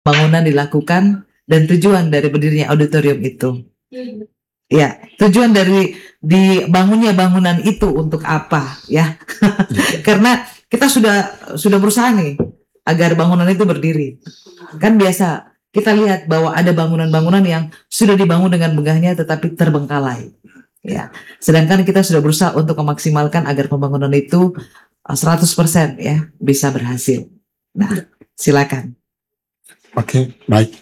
bangunan dilakukan dan tujuan dari berdirinya auditorium itu. Ya, tujuan dari dibangunnya bangunan itu untuk apa ya? Karena kita sudah berusaha nih agar bangunan itu berdiri. Kan biasa kita lihat bahwa ada bangunan-bangunan yang sudah dibangun dengan megahnya tetapi terbengkalai. Ya, sedangkan kita sudah berusaha untuk memaksimalkan agar pembangunan itu 100% ya bisa berhasil. Nah, silakan. Oke, baik.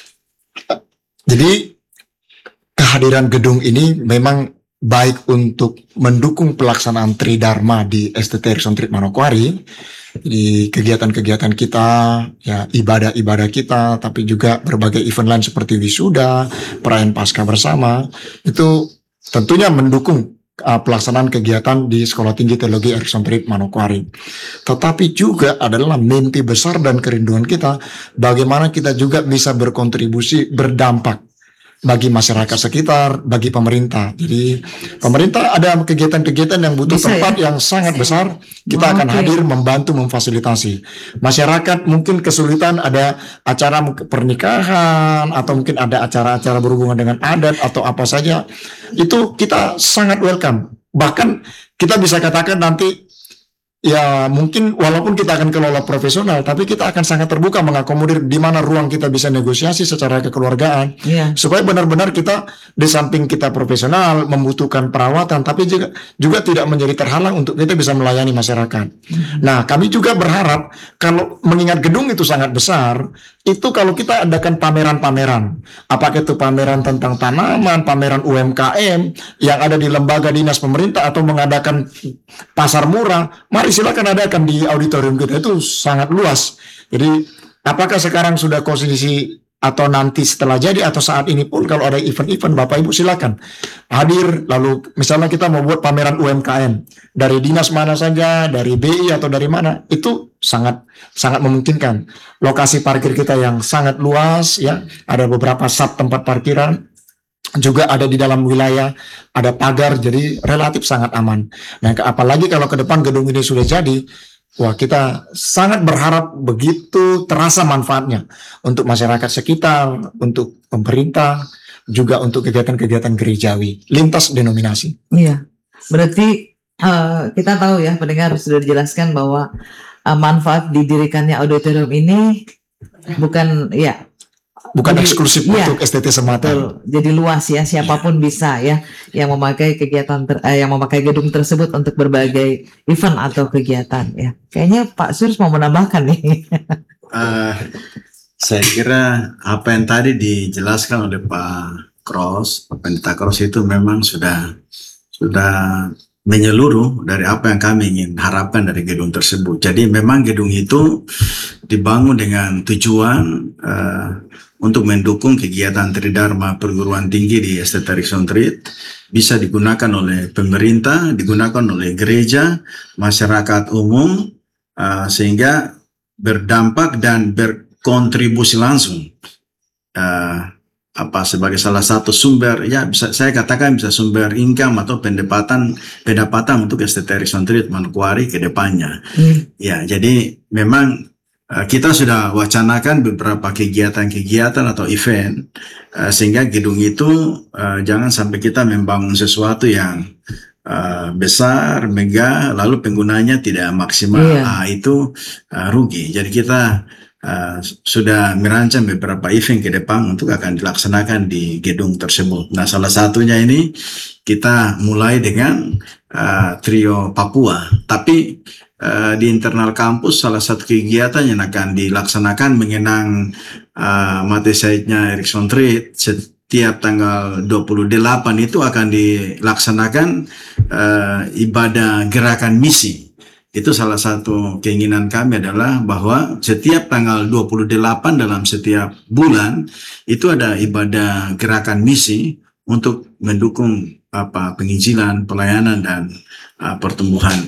Jadi kehadiran gedung ini memang baik untuk mendukung pelaksanaan Tridharma di STT Erikson Trit Manokwari, di kegiatan-kegiatan kita, ya ibadah-ibadah kita, tapi juga berbagai event lain seperti wisuda, perayaan Paskah bersama, itu tentunya mendukung pelaksanaan kegiatan di Sekolah Tinggi Teologi Erikson Trit Manokwari. Tetapi juga adalah mimpi besar dan kerinduan kita, bagaimana kita juga bisa berkontribusi, berdampak bagi masyarakat sekitar, bagi pemerintah. Jadi pemerintah ada kegiatan-kegiatan yang butuh Bisa, tempat ya? yang sangat besar, kita akan hadir membantu memfasilitasi. Masyarakat mungkin kesulitan ada acara pernikahan atau mungkin ada acara-acara berhubungan dengan adat atau apa saja, itu kita sangat welcome. Bahkan kita bisa katakan nanti ya mungkin walaupun kita akan kelola profesional, tapi kita akan sangat terbuka mengakomodir di mana ruang kita bisa negosiasi secara kekeluargaan, supaya benar-benar kita di samping kita profesional membutuhkan perawatan, tapi juga tidak menjadi terhalang untuk kita bisa melayani masyarakat. Nah, kami juga berharap kalau mengingat gedung itu sangat besar, itu kalau kita adakan pameran-pameran, apakah itu pameran tentang tanaman, pameran UMKM yang ada di lembaga dinas pemerintah atau mengadakan pasar murah, mari silakan adakan di auditorium kita, itu sangat luas. Jadi apakah sekarang sudah kondisi atau nanti setelah jadi atau saat ini pun kalau ada event-event, Bapak Ibu silakan hadir. Lalu misalnya kita mau buat pameran UMKM dari dinas mana saja, dari BI atau dari mana, itu sangat memungkinkan. Lokasi parkir kita yang sangat luas ya, ada beberapa sub tempat parkiran, juga ada di dalam wilayah, ada pagar, jadi relatif sangat aman. Nah, apalagi kalau ke depan gedung ini sudah jadi, wah kita sangat berharap begitu terasa manfaatnya untuk masyarakat sekitar, untuk pemerintah, juga untuk kegiatan-kegiatan gerejawi, lintas denominasi. Iya, berarti kita tahu ya, pendengar sudah dijelaskan bahwa manfaat didirikannya auditorium ini bukan eksklusif untuk STT semata. Jadi luas ya, siapapun bisa ya yang memakai kegiatan yang memakai gedung tersebut untuk berbagai event atau kegiatan ya. Kayaknya Pak Surs mau menambahkan nih. Saya kira apa yang tadi dijelaskan oleh Pak Pendeta Cross itu memang sudah menyeluruh dari apa yang kami ingin harapkan dari gedung tersebut. Jadi memang gedung itu dibangun dengan tujuan untuk mendukung kegiatan Tridharma perguruan tinggi di STT Erikson Trit, bisa digunakan oleh pemerintah, digunakan oleh gereja, masyarakat umum, sehingga berdampak dan berkontribusi langsung sebagai salah satu sumber, ya bisa saya katakan bisa sumber income atau pendapatan untuk STT Erikson Trit Manokwari ke depannya. Ya, jadi memang kita sudah wacanakan beberapa kegiatan-kegiatan atau event, sehingga gedung itu jangan sampai kita membangun sesuatu yang besar, megah, lalu penggunanya tidak maksimal. Itu rugi. Jadi kita sudah merancang beberapa event ke depan untuk akan dilaksanakan di gedung tersebut. Nah, salah satunya ini kita mulai dengan trio Papua, tapi di internal kampus salah satu kegiatan yang akan dilaksanakan mengenang mati syahidnya Erikson Trit setiap tanggal 28 itu akan dilaksanakan ibadah gerakan misi. Itu salah satu keinginan kami adalah bahwa setiap tanggal 28 dalam setiap bulan itu ada ibadah gerakan misi untuk mendukung penginjilan, pelayanan dan pertumbuhan